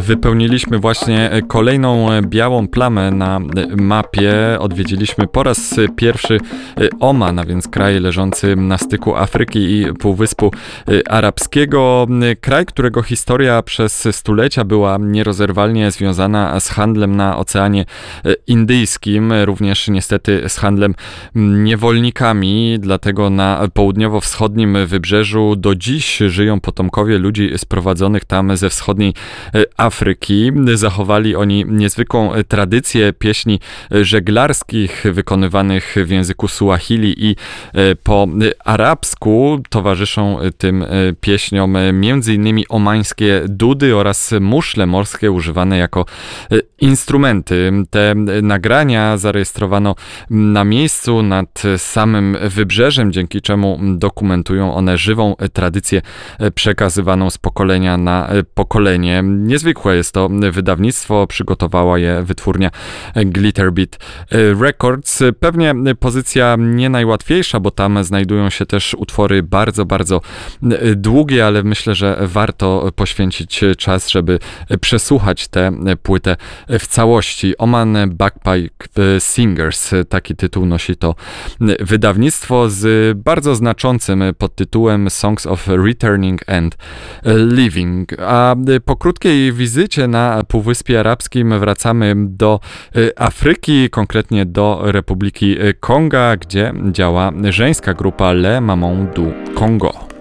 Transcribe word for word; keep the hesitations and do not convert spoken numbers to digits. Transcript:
Wypełniliśmy właśnie kolejną białą plamę na mapie. Odwiedziliśmy po raz pierwszy Oman, a więc kraj leżący na styku Afryki i Półwyspu Arabskiego. Kraj, którego historia przez stulecia była nierozerwalnie związana z handlem na Oceanie Indyjskim, również niestety z handlem niewolnikami, dlatego na południowo-wschodnim wybrzeżu do dziś żyją potomkowie ludzi sprowadzonych tam ze wschodniej Afryki. Zachowali oni niezwykłą tradycję pieśni żeglarskich wykonywanych w języku suahili i po arabsku. Towarzyszą tym pieśniom między innymi omańskie dudy oraz muszle morskie używane jako instrumenty. Te nagrania zarejestrowano na miejscu nad samym wybrzeżem, dzięki czemu dokumentują one żywą tradycję przekazywaną z pokolenia na pokolenie. Niezwykłe jest to wydawnictwo, przygotowała je wytwórnia Glitterbeat Records. Pewnie pozycja nie najłatwiejsza, bo tam znajdują się też utwory bardzo, bardzo długie, ale myślę, że warto poświęcić czas, żeby przesłuchać tę płytę w całości. Oman Bagpipe Singers, taki tytuł nosi to wydawnictwo z bardzo znaczącym podtytułem Songs of Returning and Living. A po krótkiej wizycie na Półwyspie Arabskim wracamy do Afryki, konkretnie do Republiki Konga, gdzie działa żeńska grupa Le Maman du Congo.